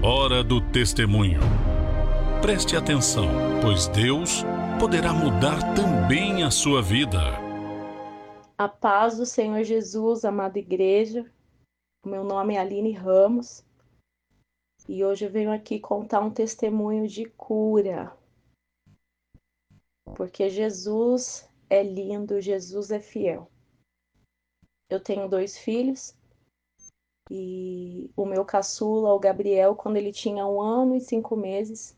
Hora do testemunho. Preste atenção, pois Deus poderá mudar também a sua vida. A paz do Senhor Jesus, amada igreja. O meu nome é Aline Ramos e hoje eu venho aqui contar um testemunho de cura. Porque Jesus é lindo, Jesus é fiel. Eu tenho 2 filhos e o meu caçula, o Gabriel, quando ele tinha 1 ano e 5 meses,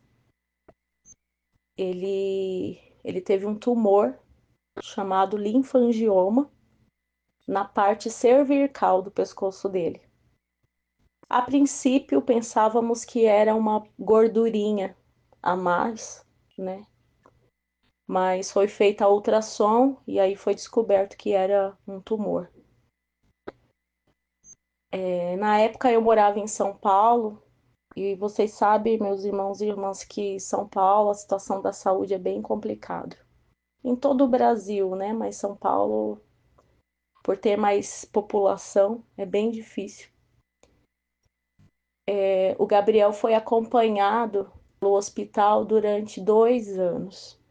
ele teve um tumor chamado linfangioma na parte cervical do pescoço dele. A princípio, pensávamos que era uma gordurinha a mais, né? Mas foi feita a ultrassom e aí foi descoberto que era um tumor. Na época eu morava em São Paulo e vocês sabem, meus irmãos e irmãs, que São Paulo, a situação da saúde é bem complicada. Em todo o Brasil, né? Mas São Paulo, por ter mais população, é bem difícil. O Gabriel foi acompanhado no hospital durante 2 anos.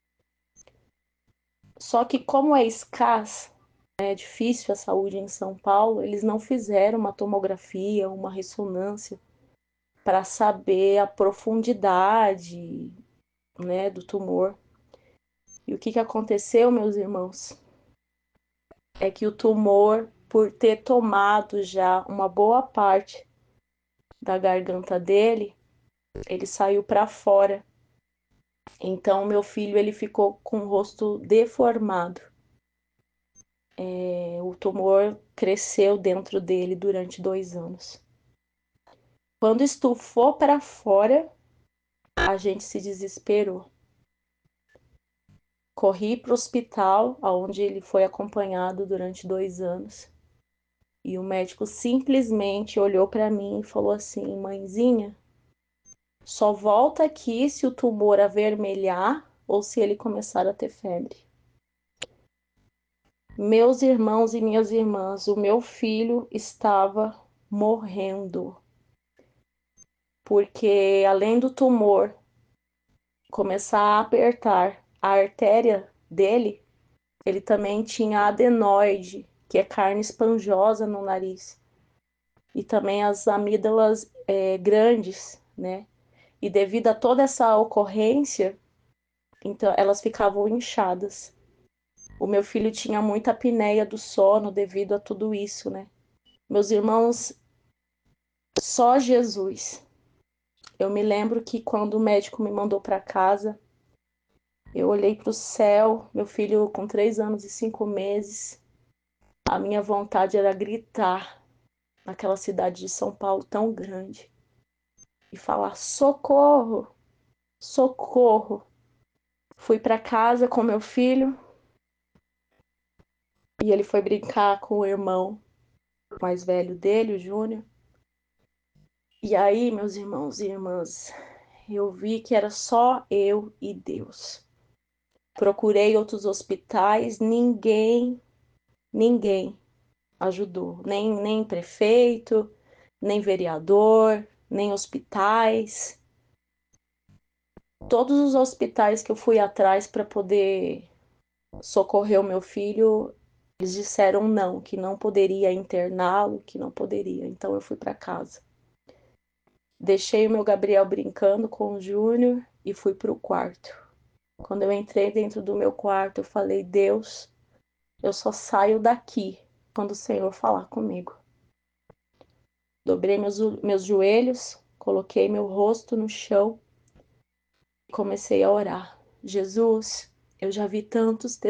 Só que como é escasso, é difícil a saúde em São Paulo, eles não fizeram uma tomografia, uma ressonância para saber a profundidade, né, do tumor. E o que aconteceu, meus irmãos? É que o tumor, por ter tomado já uma boa parte da garganta dele, ele saiu para fora. Então, meu filho ele ficou com o rosto deformado. O tumor cresceu dentro dele durante 2 anos. Quando estufou para fora, a gente se desesperou. Corri para o hospital, onde ele foi acompanhado durante 2 anos. E o médico simplesmente olhou para mim e falou assim: mãezinha, só volta aqui se o tumor avermelhar ou se ele começar a ter febre. Meus irmãos e minhas irmãs, o meu filho estava morrendo. Porque além do tumor começar a apertar a artéria dele, ele também tinha adenoide, que é carne esponjosa no nariz. E também as amígdalas grandes, né? E devido a toda essa ocorrência, então elas ficavam inchadas. O meu filho tinha muita apneia do sono devido a tudo isso, né? Meus irmãos, só Jesus. Eu me lembro que quando o médico me mandou para casa, eu olhei para o céu, meu filho com 3 anos e 5 meses. A minha vontade era gritar naquela cidade de São Paulo tão grande e falar: socorro, socorro. Fui para casa com meu filho e ele foi brincar com o irmão mais velho dele, o Júnior. E aí, meus irmãos e irmãs, eu vi que era só eu e Deus. Procurei outros hospitais, ninguém ajudou, nem prefeito, nem vereador, nem hospitais. Todos os hospitais que eu fui atrás para poder socorrer o meu filho, eles disseram não, que não poderia interná-lo, que não poderia. Então eu fui para casa. Deixei o meu Gabriel brincando com o Júnior e fui para o quarto. Quando eu entrei dentro do meu quarto, eu falei: Deus, eu só saio daqui quando o Senhor falar comigo. Dobrei meus joelhos, coloquei meu rosto no chão e comecei a orar. Jesus, eu já vi tantos